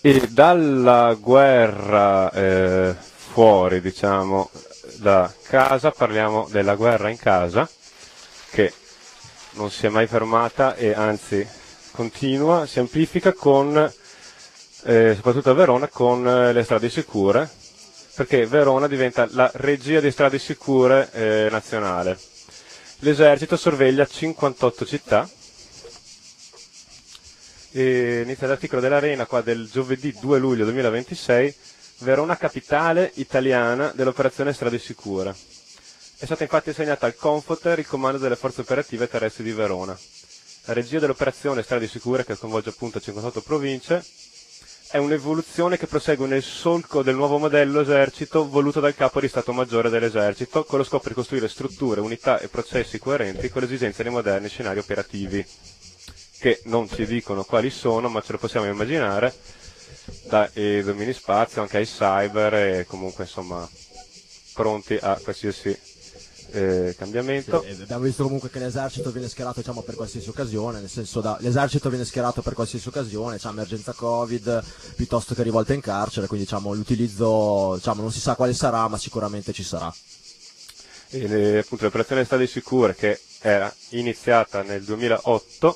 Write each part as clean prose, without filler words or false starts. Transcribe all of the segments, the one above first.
E dalla guerra fuori, diciamo, da casa, parliamo della guerra in casa, che non si è mai fermata e anzi continua, si amplifica con, soprattutto a Verona, con le strade sicure, perché Verona diventa la regia di strade sicure nazionale. L'esercito sorveglia 58 città. E inizia l'articolo dell'Arena qua del giovedì 2 luglio 2026, Verona capitale italiana dell'operazione Strade Sicure. È stata infatti assegnata al Confoter il comando delle forze operative terrestri di Verona. La regia dell'operazione Strade Sicure, che coinvolge appunto 58 province, è un'evoluzione che prosegue nel solco del nuovo modello esercito voluto dal capo di Stato Maggiore dell'esercito, con lo scopo di costruire strutture, unità e processi coerenti con le esigenze dei moderni scenari operativi, che non ci dicono quali sono, ma ce lo possiamo immaginare, dai domini spazio anche ai cyber, e comunque insomma pronti a qualsiasi cambiamento. Sì, abbiamo visto comunque che l'esercito viene schierato, diciamo, per qualsiasi occasione, nel senso l'esercito viene schierato per qualsiasi occasione, c'è emergenza Covid piuttosto che rivolta in carcere, quindi diciamo l'utilizzo, diciamo, non si sa quale sarà, ma sicuramente ci sarà. E appunto l'operazione Strade Sicure, che era iniziata nel 2008,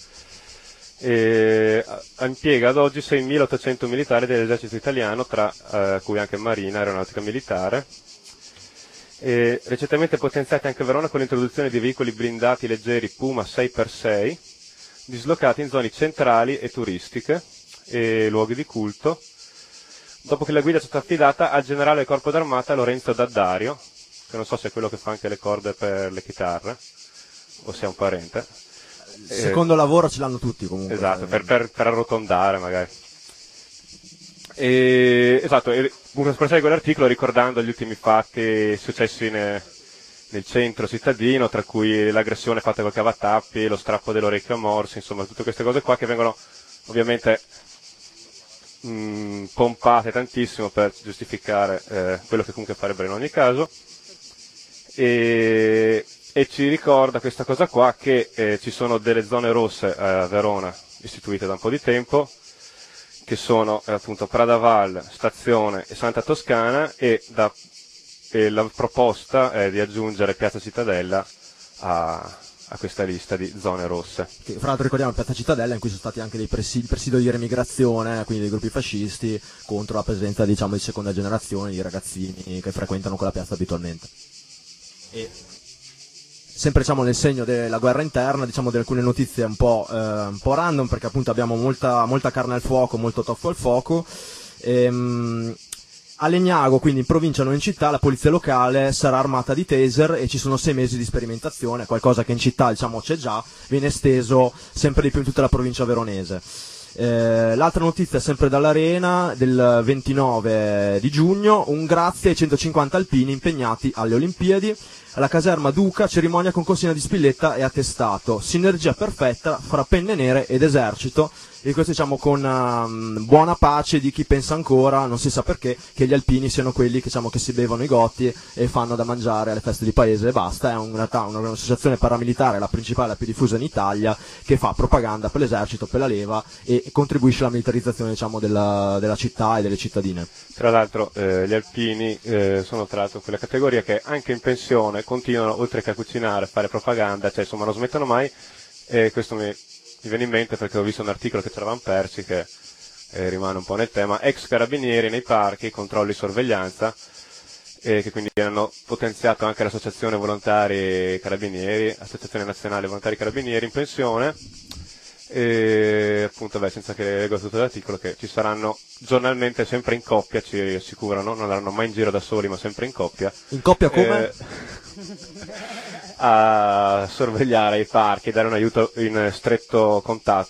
impiega ad oggi 6.800 militari dell'esercito italiano, tra cui anche Marina, Aeronautica Militare, e recentemente potenziati anche a Verona con l'introduzione di veicoli blindati leggeri Puma 6x6, dislocati in zone centrali e turistiche e luoghi di culto, dopo che la guida è stata affidata al generale del corpo d'armata Lorenzo Daddario, che non so se è quello che fa anche le corde per le chitarre, o se è un parente. Il secondo lavoro ce l'hanno tutti comunque. Esatto, per arrotondare magari. Esatto, prosegue l'articolo ricordando gli ultimi fatti successi nel centro cittadino, tra cui l'aggressione fatta col cavatappi, lo strappo dell'orecchio a morsi, insomma tutte queste cose qua che vengono ovviamente pompate tantissimo per giustificare quello che comunque farebbero in ogni caso. E ci ricorda questa cosa qua che ci sono delle zone rosse a Verona istituite da un po' di tempo, che sono appunto Pradaval, Stazione e Santa Toscana, e la proposta è di aggiungere Piazza Cittadella a questa lista di zone rosse. Che, fra l'altro, ricordiamo Piazza Cittadella, in cui sono stati anche il presidio di remigrazione, quindi dei gruppi fascisti, contro la presenza, diciamo, di seconda generazione, di ragazzini che frequentano quella piazza abitualmente. E sempre, diciamo, nel segno della guerra interna, diciamo, di alcune notizie un po' random, perché appunto abbiamo molta carne al fuoco, molto toffo al fuoco. A Legnago, quindi in provincia non in città, la polizia locale sarà armata di taser e ci sono 6 mesi di sperimentazione, qualcosa che in città, diciamo, c'è già, viene esteso sempre di più in tutta la provincia veronese. L'altra notizia è sempre dall'Arena del 29 di giugno, un grazie ai 150 alpini impegnati alle Olimpiadi. Alla caserma Duca, cerimonia con consegna di spilletta e attestato, sinergia perfetta fra penne nere ed esercito, e questo, diciamo, con buona pace di chi pensa ancora, non si sa perché, che gli alpini siano quelli che, diciamo, che si bevono i gotti e fanno da mangiare alle feste di paese e basta. È un'associazione paramilitare, la principale, la più diffusa in Italia, che fa propaganda per l'esercito, per la leva, e contribuisce alla militarizzazione, diciamo, della città e delle cittadine. Tra l'altro gli alpini sono tra l'altro quella categoria che anche in pensione continuano, oltre che a cucinare, a fare propaganda, cioè insomma non smettono mai, e questo mi viene in mente perché ho visto un articolo che ci eravamo persi, che rimane un po' nel tema, ex carabinieri nei parchi, controlli sorveglianza, che quindi hanno potenziato anche l'associazione volontari carabinieri, associazione nazionale volontari carabinieri in pensione, e appunto senza che leggo tutto l'articolo, che ci saranno giornalmente sempre in coppia, ci assicurano, non andranno mai in giro da soli ma sempre in coppia. In coppia come? A sorvegliare i parchi, dare un aiuto in stretto contatto